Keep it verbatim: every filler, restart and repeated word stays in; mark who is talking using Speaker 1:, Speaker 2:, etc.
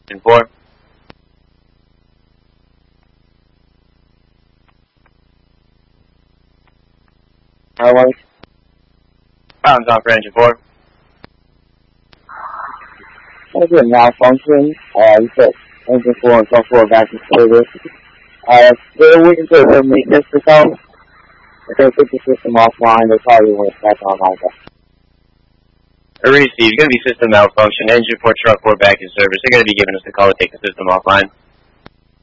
Speaker 1: Engine four.
Speaker 2: Highway.
Speaker 1: Pounds on for engine four.
Speaker 2: There's a malfunction. Uh, you put engine four and so forth back in service. Uh, they're waiting for their maintenance to come. If they put the system offline, they probably won't back online.
Speaker 1: Received. Going to be system malfunction. Engine four, truck four back in service. They're going to be giving us a call to take the system offline.